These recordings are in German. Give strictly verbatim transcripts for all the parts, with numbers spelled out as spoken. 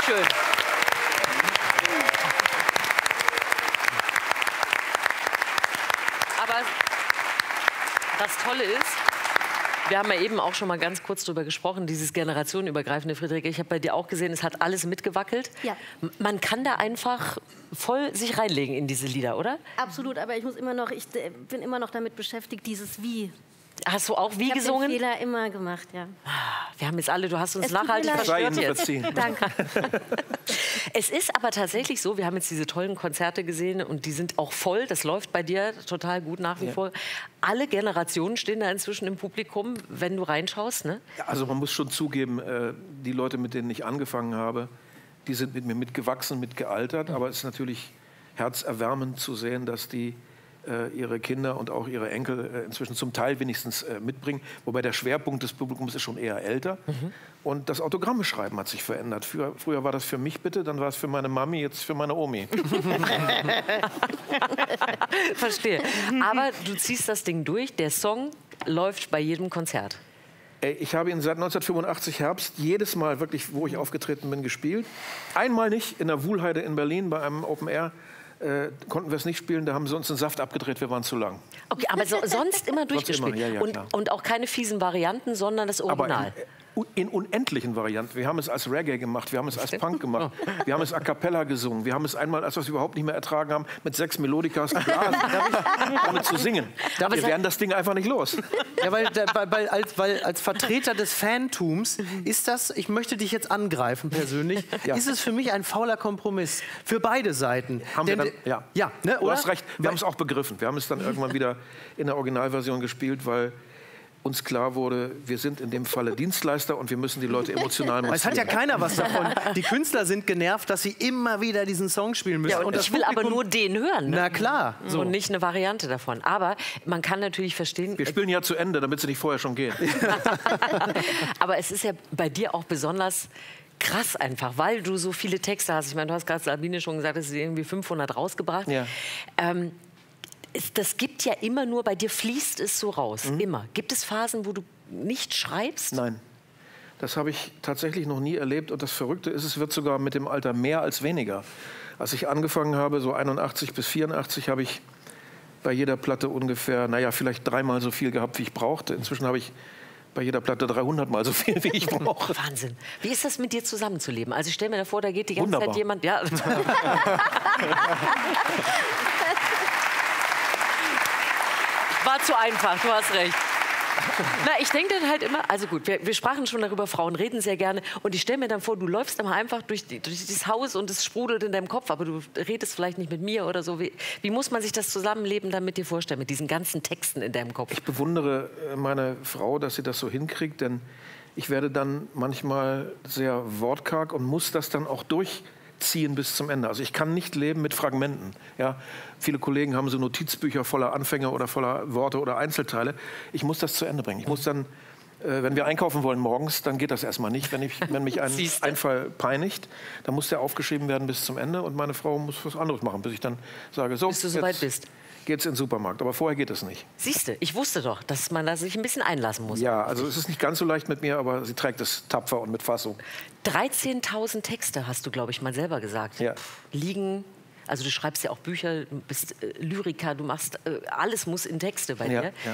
schön. Aber das Tolle ist, wir haben ja eben auch schon mal ganz kurz darüber gesprochen, dieses generationenübergreifende, Friederike. Ich habe bei dir auch gesehen, es hat alles mitgewackelt. Ja. Man kann da einfach voll sich reinlegen in diese Lieder, oder? Absolut, aber ich muss immer noch, ich äh, bin immer noch damit beschäftigt, dieses Wie. Hast du auch wie Ich habe gesungen? den Fehler immer gemacht, ja. Wir haben jetzt alle, du hast uns Es tut nachhaltig mir leid. verstört Sei Ihnen jetzt. verziehen. Danke. Es ist aber tatsächlich so, wir haben jetzt diese tollen Konzerte gesehen und die sind auch voll. Das läuft bei dir total gut nach wie Ja. vor. Alle Generationen stehen da inzwischen im Publikum, wenn du reinschaust, ne? Ja, also man muss schon zugeben, äh, die Leute, mit denen ich angefangen habe, die sind mit mir mitgewachsen, mitgealtert. Aber es ist natürlich herzerwärmend zu sehen, dass die äh, ihre Kinder und auch ihre Enkel äh, inzwischen zum Teil wenigstens äh, mitbringen. Wobei der Schwerpunkt des Publikums ist schon eher älter. Mhm. Und das Autogramme schreiben hat sich verändert. Früher, früher war das für mich bitte, dann war es für meine Mami, jetzt für meine Omi. Verstehe. Aber du ziehst das Ding durch. Der Song läuft bei jedem Konzert. Ey, ich habe ihn seit neunzehnhundertfünfundachtzig Herbst jedes Mal wirklich, wo ich aufgetreten bin, gespielt. Einmal nicht in der Wuhlheide in Berlin bei einem Open Air. Äh, konnten wir es nicht spielen, da haben sie uns den Saft abgedreht, wir waren zu lang. Okay, aber so, sonst immer durchgespielt. immer, ja, ja, und, klar. und auch keine fiesen Varianten, sondern das Aber Original. in, in unendlichen Varianten. Wir haben es als Reggae gemacht, wir haben es als Punk gemacht, wir haben es a cappella gesungen, wir haben es einmal, als wir es überhaupt nicht mehr ertragen haben, mit sechs Melodikas geblasen, damit zu singen. Aber wir werden das Ding einfach nicht los. Ja, weil, weil, weil, als, weil als Vertreter des Fantums ist das, ich möchte dich jetzt angreifen persönlich, Ja. ist es für mich ein fauler Kompromiss. Für beide Seiten. Haben wir Denn, dann, ja. ja, ne, Du oder? hast recht, wir haben es auch begriffen. Wir haben es dann irgendwann wieder in der Originalversion gespielt, weil uns klar wurde, wir sind in dem Falle Dienstleister und wir müssen die Leute emotional Es hat ja motivieren. keiner was davon. Die Künstler sind genervt, dass sie immer wieder diesen Song spielen müssen. Ja, und das ich will aber Publikum- nur den hören. Ne? Na klar. So. Und nicht eine Variante davon. Aber man kann natürlich verstehen, Wir spielen ja zu Ende, damit sie nicht vorher schon gehen. aber es ist ja bei dir auch besonders krass einfach, weil du so viele Texte hast. Ich meine, du hast gerade Sabine schon gesagt, dass du irgendwie fünfhundert rausgebracht. Ja. Ähm, es, das gibt ja immer nur, bei dir fließt es so raus, Mhm. immer. Gibt es Phasen, wo du nicht schreibst? Nein, das habe ich tatsächlich noch nie erlebt. Und das Verrückte ist, es wird sogar mit dem Alter mehr als weniger. Als ich angefangen habe, so einundachtzig bis vierundachtzig, habe ich bei jeder Platte ungefähr, naja, vielleicht dreimal so viel gehabt, wie ich brauchte. Inzwischen habe ich bei jeder Platte dreihundert Mal so viel, wie ich brauche. Wahnsinn. Wie ist das, mit dir zusammenzuleben? Also ich stelle mir da vor, da geht die ganze Wunderbar. Zeit jemand... Ja. War zu einfach, du hast recht. Na, ich denke dann halt immer, also gut, wir, wir sprachen schon darüber, Frauen reden sehr gerne. Und ich stelle mir dann vor, du läufst immer einfach durch, die, durch dieses Haus und es sprudelt in deinem Kopf, aber du redest vielleicht nicht mit mir oder so. Wie, wie muss man sich das Zusammenleben dann mit dir vorstellen, mit diesen ganzen Texten in deinem Kopf? Ich bewundere äh, meine Frau, dass sie das so hinkriegt, denn ich werde dann manchmal sehr wortkarg und muss das dann auch durchziehen bis zum Ende. Also ich kann nicht leben mit Fragmenten. Ja? Viele Kollegen haben so Notizbücher voller Anfänge oder voller Worte oder Einzelteile. Ich muss das zu Ende bringen. Ich muss dann, äh, wenn wir einkaufen wollen morgens, dann geht das erstmal nicht. Wenn, ich, wenn mich ein Siehste. Einfall peinigt, dann muss der aufgeschrieben werden bis zum Ende und meine Frau muss was anderes machen, bis ich dann sage, so, Bis du soweit bist. geht's in den Supermarkt. Aber vorher geht es nicht. Siehst du, ich wusste doch, dass man da sich ein bisschen einlassen muss. Ja, also es ist nicht ganz so leicht mit mir, aber sie trägt es tapfer und mit Fassung. dreizehntausend Texte, hast du, glaube ich, mal selber gesagt, Ja. liegen. Also du schreibst ja auch Bücher, du bist äh, Lyriker, du machst, äh, alles muss in Texte bei Ja, dir. ja.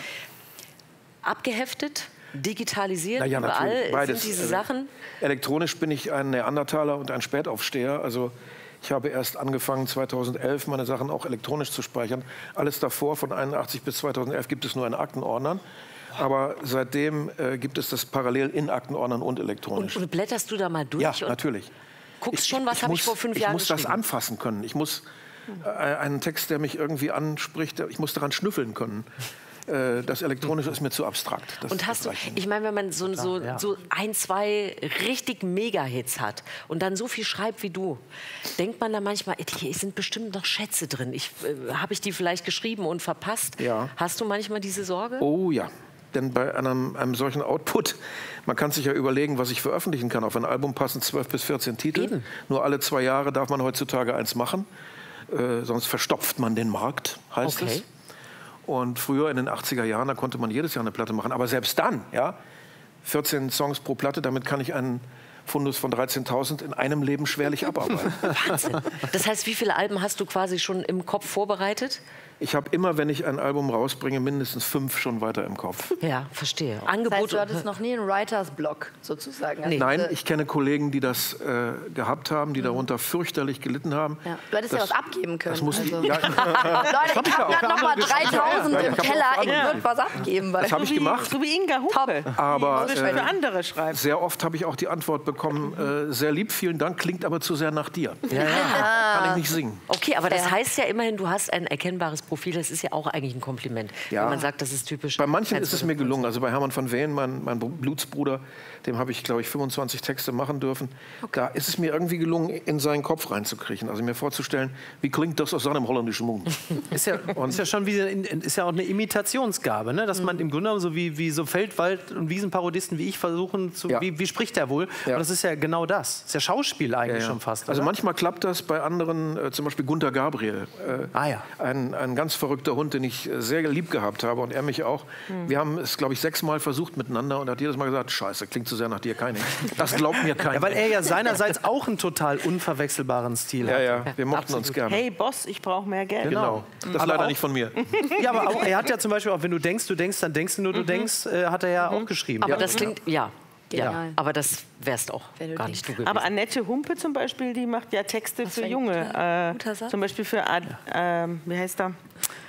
Abgeheftet, digitalisiert, Na ja, überall natürlich, beides. sind diese Also, Sachen. Elektronisch bin ich ein Neandertaler und ein Spätaufsteher. Also ich habe erst angefangen, zweitausendelf meine Sachen auch elektronisch zu speichern. Alles davor, von einundachtzig bis zweitausendelf, gibt es nur in Aktenordnern. Aber seitdem äh, gibt es das parallel in Aktenordnern und elektronisch. Und, und blätterst du da mal durch? Ja, und natürlich. guckst schon, was habe ich muss- vor fünf ich Jahren muss das geschrieben? anfassen können. Ich muss äh, einen Text, der mich irgendwie anspricht, ich muss daran schnüffeln können. Äh, das Elektronische ist mir zu abstrakt. Das, Und hast das du, reicht mir nicht. ich meine, wenn man so, so, ja. so ein, zwei richtig Mega-Hits hat und dann so viel schreibt wie du, denkt man da manchmal, hier sind bestimmt noch Schätze drin. Ich, äh, habe ich die vielleicht geschrieben und verpasst? Ja. Hast du manchmal diese Sorge? Oh ja, denn bei einem, einem solchen Output, man kann sich ja überlegen, was ich veröffentlichen kann. Auf ein Album passen zwölf bis vierzehn Titel. Eben. Nur alle zwei Jahre darf man heutzutage eins machen. Äh, sonst verstopft man den Markt, heißt Okay. es. Und früher in den achtziger Jahren, da konnte man jedes Jahr eine Platte machen. Aber selbst dann, ja, vierzehn Songs pro Platte, damit kann ich einen Fundus von dreizehntausend in einem Leben schwerlich abarbeiten. Wahnsinn. Das heißt, wie viele Alben hast du quasi schon im Kopf vorbereitet? Ich habe immer, wenn ich ein Album rausbringe, mindestens fünf schon weiter im Kopf. Ja, verstehe. Das heißt, Angebot. du hattest noch nie einen Writers-Block sozusagen. Also Nein, diese- ich kenne Kollegen, die das äh, gehabt haben, die darunter fürchterlich gelitten haben. Ja. Du hättest ja Das- was abgeben können. Das muss also. ja, Leute, ich habe gerade noch mal dreitausend Ja, ja, im ich hab Keller. auch Ich andere würde was abgeben. Weil das habe ich gemacht. So wie Inga Huppe. Aber Das für äh, andere schreibt. sehr oft habe ich auch die Antwort bekommen, äh, sehr lieb, vielen Dank, klingt aber zu sehr nach dir. Kann ich nicht singen. Okay, aber das Ja. heißt ja immerhin, du hast ein erkennbares Profil. Das ist ja auch eigentlich ein Kompliment, Ja. wenn man sagt, das ist typisch. Bei manchen ist es mir Herzog. gelungen. Also bei Hermann von Veen, mein, mein Blutsbruder, dem habe ich, glaube ich, fünfundzwanzig Texte machen dürfen. Da ist es mir irgendwie gelungen, in seinen Kopf reinzukriechen. Also mir vorzustellen, wie klingt das aus seinem holländischen Mund. Ist ja, ist ja schon wie, ist ja auch eine Imitationsgabe, ne? Dass man im Grunde genommen so wie, wie so Feldwald- und Wiesenparodisten wie ich versuchen, zu, Ja. wie, wie spricht der wohl? Ja. Und das ist ja genau das. Das ist ja Schauspiel eigentlich Ja, ja. schon fast. Also oder? manchmal klappt das, bei anderen, äh, zum Beispiel Gunter Gabriel. Äh, Ah, ja. ein, ein ganz verrückter Hund, den ich äh, sehr lieb gehabt habe und er mich auch. Wir haben es, glaube ich, sechsmal versucht miteinander und er hat jedes Mal gesagt, scheiße, klingt zu sehr nach dir, keine. Das glaubt mir keiner. Ja, weil er ja seinerseits auch einen total unverwechselbaren Stil ja, hat. ja, wir mochten uns gerne. Hey Boss, ich brauche mehr Geld. Genau. Das ist Aber leider auch- nicht von mir. Ja, aber auch, er hat ja zum Beispiel auch, wenn du denkst, du denkst, dann denkst du nur, du denkst, äh, hat er ja auch geschrieben. Aber ja. das klingt, ja. Ja, Genial. aber das wärst auch Wenn du gar denkst. nicht du gewesen. Aber Annette Humpe zum Beispiel, die macht ja Texte für ein Junge. guter- Äh, guter Satz. zum Beispiel für, Ad, ähm, wie heißt er?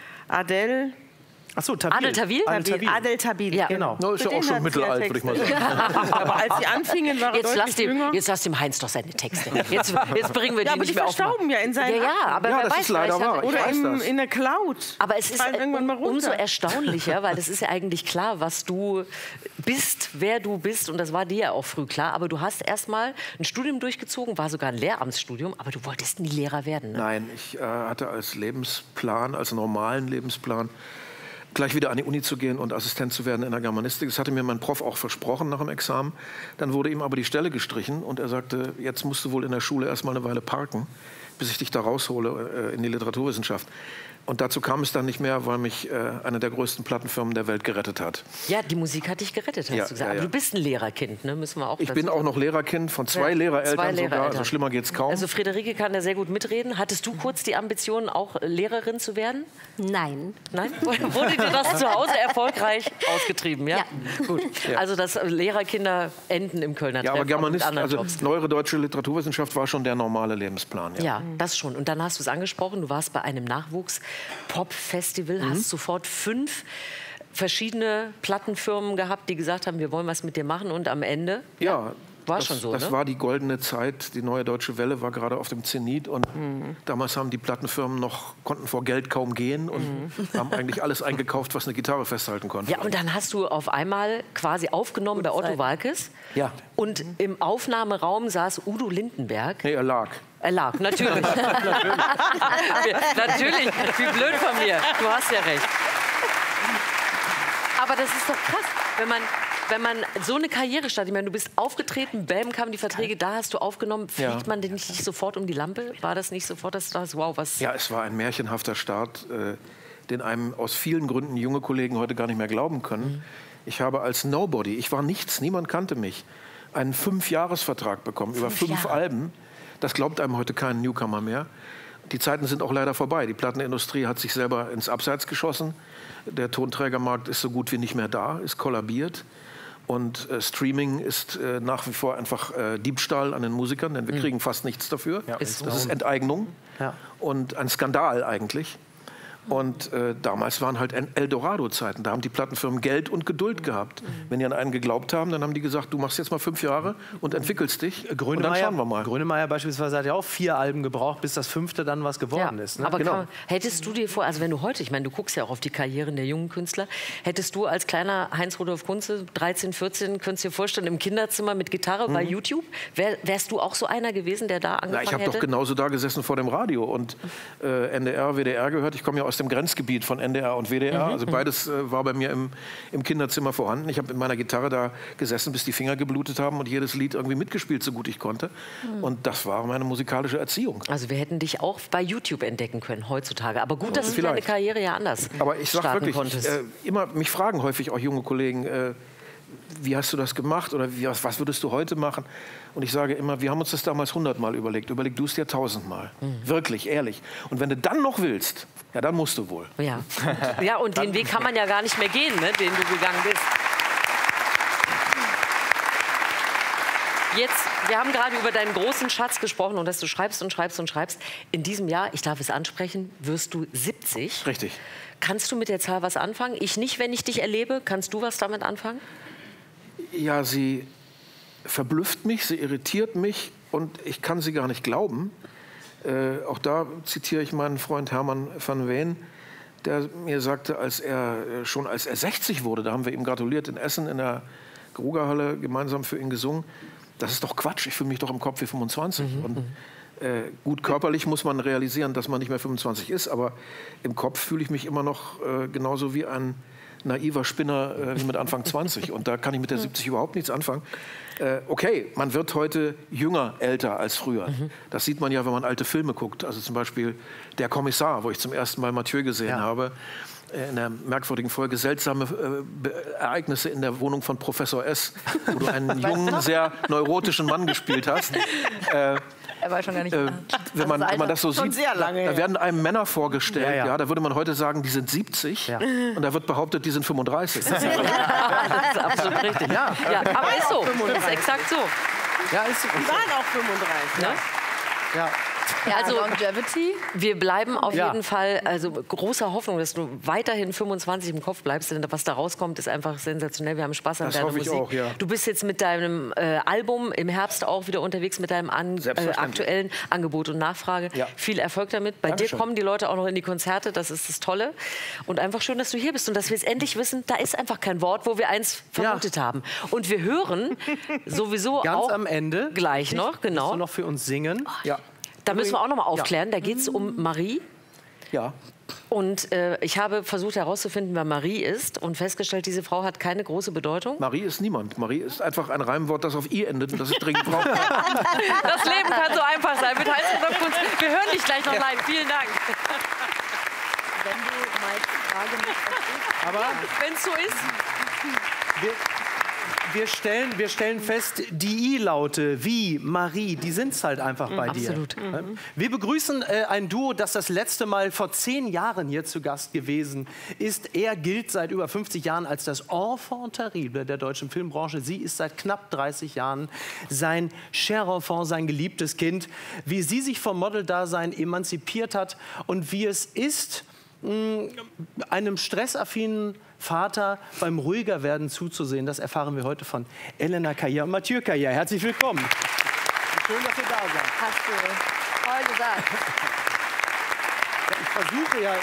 Adel. Ach so, Tabil. Adel Tawil? Adel Tawil. Adel Tabil. Ja. Genau. Na, ist ja Für auch den schon hat sie mittelalt, ja würde ich mal Texte. sagen. Aber als sie anfingen, war er Jetzt lass, deutlich dem, jünger. jetzt lass dem Heinz doch seine Texte. Jetzt, jetzt bringen wir die Ja, aber nicht die mehr auf. verstauben ja in seinen Ja, ja, aber Ja, wer das weiß, ist leider vielleicht hat- wahr. Ich Oder weiß im, das. in der Cloud. Aber es ist Fallen irgendwann mal runter. umso erstaunlicher, weil es ist ja eigentlich klar, was du bist, wer du bist. Und das war dir ja auch früh klar. Aber du hast erst mal ein Studium durchgezogen, war sogar ein Lehramtsstudium. Aber du wolltest nie Lehrer werden. Ne? Nein, ich äh, hatte als Lebensplan, als normalen Lebensplan, gleich wieder an die Uni zu gehen und Assistent zu werden in der Germanistik. Das hatte mir mein Prof auch versprochen nach dem Examen. Dann wurde ihm aber die Stelle gestrichen und er sagte, jetzt musst du wohl in der Schule erst mal eine Weile parken, bis ich dich da raushole äh, in die Literaturwissenschaft. Und dazu kam es dann nicht mehr, weil mich äh, eine der größten Plattenfirmen der Welt gerettet hat. Ja, die Musik hat dich gerettet, hast Ja, du gesagt. ja, ja. Aber du bist ein Lehrerkind, ne? Müssen wir auch Ich dazu bin auch sagen. noch Lehrerkind von zwei Ja, Lehrereltern zwei sogar, Lehrereltern. also schlimmer geht's kaum. Also Friederike kann da sehr gut mitreden. Hattest du kurz die Ambition, auch Lehrerin zu werden? Nein. Nein? Wurde dir das zu Hause erfolgreich ausgetrieben? Ja. Ja. Gut. Also dass Lehrerkinder enden im Kölner ja, aber Treff, auch mit Germanist, anderen also Jobs. neuere deutsche Literaturwissenschaft war schon der normale Lebensplan. Ja. Ja, das schon. Und dann hast du es angesprochen, du warst bei einem Nachwuchs-Pop-Festival, Mhm. hast sofort fünf verschiedene Plattenfirmen gehabt, die gesagt haben, wir wollen was mit dir machen. Und am Ende Ja, war das, schon so, das ne? war die goldene Zeit. Die Neue Deutsche Welle war gerade auf dem Zenit und Mhm. damals haben die Plattenfirmen noch konnten vor Geld kaum gehen und haben eigentlich alles eingekauft, was eine Gitarre festhalten konnte. Mhm. Ja, und dann hast du auf einmal quasi aufgenommen bei Otto Walkes. Ja. Und im Aufnahmeraum saß Udo Lindenberg. Nee, er lag. Er lag, natürlich. natürlich. Natürlich, wie blöd von mir. Du hast ja recht. Aber das ist doch krass, wenn man, wenn man so eine Karriere startet. Ich meine, du bist aufgetreten, bam, kamen die Verträge, da hast du aufgenommen. Fliegt Ja. man denn nicht sofort um die Lampe? War das nicht sofort, dass du dachtest, wow, was... Ja, es war ein märchenhafter Start, äh, den einem aus vielen Gründen junge Kollegen heute gar nicht mehr glauben können. Ich habe als Nobody, ich war nichts, niemand kannte mich, einen Fünfjahresvertrag bekommen über fünf Jahre. Alben. Das glaubt einem heute kein Newcomer mehr. Die Zeiten sind auch leider vorbei. Die Plattenindustrie hat sich selber ins Abseits geschossen. Der Tonträgermarkt ist so gut wie nicht mehr da, ist kollabiert. Und äh, Streaming ist äh, nach wie vor einfach äh, Diebstahl an den Musikern, denn wir kriegen fast nichts dafür. ist das ist Enteignung Ja. und ein Skandal eigentlich. Und äh, damals waren halt Eldorado-Zeiten. Da haben die Plattenfirmen Geld und Geduld gehabt. Wenn die an einen geglaubt haben, dann haben die gesagt, du machst jetzt mal fünf Jahre und entwickelst dich. Und dann Grönemeyer, schauen wir mal. Grönemeyer beispielsweise hat ja auch vier Alben gebraucht, bis das fünfte dann was geworden Ja, ist. Ne? aber Genau. kann, hättest du dir vor, also wenn du heute, ich meine, du guckst ja auch auf die Karrieren der jungen Künstler, hättest du als kleiner Heinz-Rudolf Kunze, dreizehn, vierzehn, könntest du dir vorstellen, im Kinderzimmer mit Gitarre bei YouTube, wär, wärst du auch so einer gewesen, der da angefangen Na, ich habe hätte? doch genauso da gesessen vor dem Radio und äh, N D R, W D R gehört. Ich komme ja aus dem Grenzgebiet von N D R und W D R. Mhm. Also beides äh, war bei mir im, im Kinderzimmer vorhanden. Ich habe mit meiner Gitarre da gesessen, bis die Finger geblutet haben und jedes Lied irgendwie mitgespielt, so gut ich konnte. Mhm. Und das war meine musikalische Erziehung. Also wir hätten dich auch bei YouTube entdecken können heutzutage. Aber gut, dass du deine vielleicht. Karriere ja anders Aber ich sage starten wirklich, konntest. äh, immer, mich fragen häufig auch junge Kollegen, äh, wie hast du das gemacht oder wie, was, was würdest du heute machen? Und ich sage immer, wir haben uns das damals hundertmal überlegt. Überleg du es dir tausendmal. Mhm. Wirklich, ehrlich. Und wenn du dann noch willst, ja, dann musst du wohl. Ja, ja und den Weg kann man ja gar nicht mehr gehen, ne, den du gegangen bist. Jetzt, wir haben gerade über deinen großen Schatz gesprochen und dass du schreibst und schreibst und schreibst. In diesem Jahr, ich darf es ansprechen, wirst du siebzig. Richtig. Kannst du mit der Zahl was anfangen? Ich nicht, wenn ich dich erlebe. Kannst du was damit anfangen? Ja, sie verblüfft mich, sie irritiert mich und ich kann sie gar nicht glauben. Äh, auch da zitiere ich meinen Freund Hermann van Veen, der mir sagte, als er schon als er sechzig wurde, da haben wir ihm gratuliert in Essen in der Grugerhalle gemeinsam für ihn gesungen. Das ist doch Quatsch, ich fühle mich doch im Kopf wie fünfundzwanzig. Mhm. Und äh, gut, körperlich muss man realisieren, dass man nicht mehr fünfundzwanzig ist, aber im Kopf fühle ich mich immer noch äh, genauso wie ein naiver Spinner äh, wie mit Anfang zwanzig. Und da kann ich mit der siebzig überhaupt nichts anfangen. Äh, okay, man wird heute jünger, älter als früher. Mhm. Das sieht man ja, wenn man alte Filme guckt. Also zum Beispiel Der Kommissar, wo ich zum ersten Mal Mathieu gesehen ja. habe. In der merkwürdigen Folge seltsame äh, Ereignisse in der Wohnung von Professor S., wo du einen jungen, sehr neurotischen Mann gespielt hast. Äh, er war schon gar nicht äh, wenn, man, wenn man das so schon sieht, sehr lange, da ja. werden einem Männer vorgestellt, ja, Ja, ja. ja. da würde man heute sagen, die sind siebzig Ja. und da wird behauptet, die sind fünfunddreißig. Das ist absolut richtig. Ja, ja, aber ist so. Das ist exakt so. Ja, ist, Die waren auch fünfunddreißig. Ne? ja. Ja, Also- Longevity. Wir bleiben auf Ja. jeden Fall, also großer Hoffnung, dass du weiterhin fünfundzwanzig im Kopf bleibst. Denn was da rauskommt, ist einfach sensationell. Wir haben Spaß an Das deiner hoffe ich Musik. auch, ja. Du bist jetzt mit deinem äh, Album im Herbst auch wieder unterwegs mit deinem an, äh, Selbstverständlich. aktuellen Angebot und Nachfrage. Ja. Viel Erfolg damit. Bei Dankeschön. dir kommen die Leute auch noch in die Konzerte. Das ist das Tolle. Und einfach schön, dass du hier bist und dass wir jetzt endlich wissen, da ist einfach kein Wort, wo wir eins vermutet haben. Und wir hören sowieso Ganz auch am Ende. gleich noch, Willst genau. du noch für uns singen? Ja. Da müssen wir auch noch mal aufklären. Da geht es um Marie. Ja. Und äh, ich habe versucht herauszufinden, wer Marie ist und festgestellt, diese Frau hat keine große Bedeutung. Marie ist niemand. Marie ist einfach ein Reimwort, das auf I endet und das es dringend braucht. Das Leben kann so einfach sein. Mit Heinz Kunst. Wir hören dich gleich noch live. Vielen Dank. Wenn du mal die Frage nicht verstehst. Aber Wenn es so ist. wir, wir, stellen, wir stellen fest, die I-Laute wie Marie, die sind es halt einfach bei dir. Absolut. Wir begrüßen äh, ein Duo, das das letzte Mal vor zehn Jahren hier zu Gast gewesen ist. Er gilt seit über fünfzig Jahren als das Enfant terrible der deutschen Filmbranche. Sie ist seit knapp dreißig Jahren sein cher enfant, sein geliebtes Kind. Wie sie sich vom Modeldasein emanzipiert hat und wie es ist, mh, einem stressaffinen Vater beim ruhiger werden zuzusehen. Das erfahren wir heute von Elena Kajer und Mathieu Kajer. Herzlich willkommen. Schön, dass ihr da seid. Hast du toll gesagt. Ich versuche ja...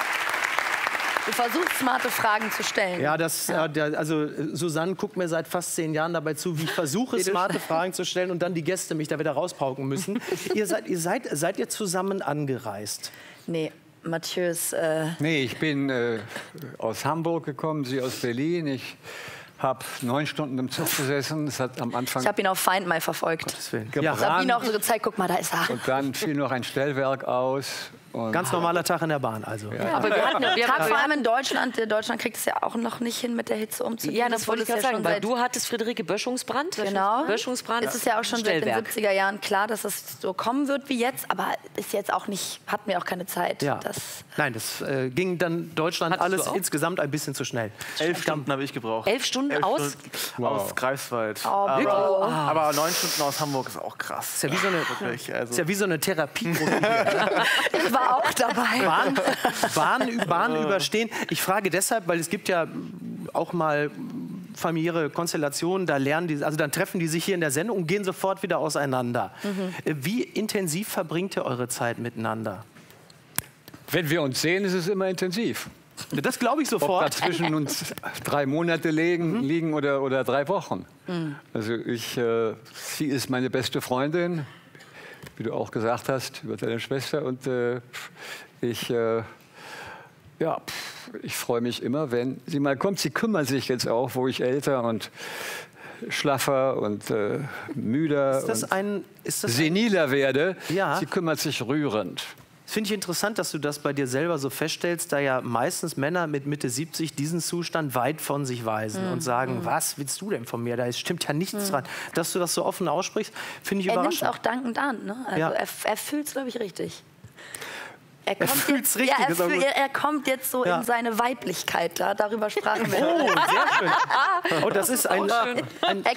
Du versuchst, smarte Fragen zu stellen. Ja, das, ja. Äh, der, also äh, Susanne guckt mir seit fast zehn Jahren dabei zu, wie ich versuche, smarte Fragen zu stellen und dann die Gäste mich da wieder rauspauken müssen. ihr seid, ihr seid, seid ihr zusammen angereist? Nee, Mathieu ist... Äh, Nee, ich bin äh, aus Hamburg gekommen, sie aus Berlin. Ich habe neun Stunden im Zug gesessen. Es hat am Anfang ich habe ihn auf Find My verfolgt. Ja. Ich habe ihn auch so gezeigt, guck mal, da ist er. und dann fiel noch ein Stellwerk aus. Und Ganz normaler Tag in der Bahn also. Aber wir hatten, wir Tag hatten, vor allem in Deutschland. Deutschland kriegt es ja auch noch nicht hin, mit der Hitze umzugehen. ja, das obwohl wollte ich es gerade ja sagen, schon weil seit- du hattest Friederike Böschungsbrand. Genau. Böschungsbrand. Es ist ja auch schon seit den Stellwerk. siebziger Jahren klar, dass es so kommen wird wie jetzt, aber ist jetzt auch nicht, hatten wir auch keine Zeit. Ja. Das, Nein, das äh, ging dann Deutschland Hattest du alles auch? insgesamt ein bisschen zu schnell. Elf Stunden habe ich gebraucht. Elf Stunden aus? Stunden aus Greifswald. Oh, aber, Bro. aber neun Stunden aus Hamburg ist auch krass. Ist ja wie so eine, Wirklich, also. ist ja wie so eine Therapie. ich war auch dabei. Bahn, Bahn, Bahn überstehen. Ich frage deshalb, weil es gibt ja auch mal familiäre Konstellationen, da lernen die, also dann treffen die sich hier in der Sendung und gehen sofort wieder auseinander. Mhm. Wie intensiv verbringt ihr eure Zeit miteinander? wenn wir uns sehen, ist es immer intensiv. Das glaube ich Ob sofort. dazwischen uns drei Monate liegen, liegen oder, oder drei Wochen. Also ich, äh, sie ist meine beste Freundin, wie du auch gesagt hast, über deine Schwester. Und äh, ich, äh, ja, ich freue mich immer, wenn sie mal kommt. Sie kümmert sich jetzt auch, wo ich älter und schlaffer und äh, müder Ist das und ein, ist das ein, seniler werde. Ja. Sie kümmert sich rührend. Das finde ich interessant, dass du das bei dir selber so feststellst, da ja meistens Männer mit Mitte siebzig diesen Zustand weit von sich weisen Mm. und sagen, Mm. was willst du denn von mir? Da stimmt ja nichts Mm. dran. Dass du das so offen aussprichst, finde ich Er nimmt es überraschend. auch dankend an. Ne? Also Ja. er, er fühlt es, glaube ich, richtig. Er, Er kommt fühlt's jetzt, richtig, ja, er, ist auch fühl, gut. er, er kommt jetzt so Ja. in seine Weiblichkeit. Da, darüber sprachen wir. Oh, sehr schön. Oh, das ist ein, Auch schön. ein, Er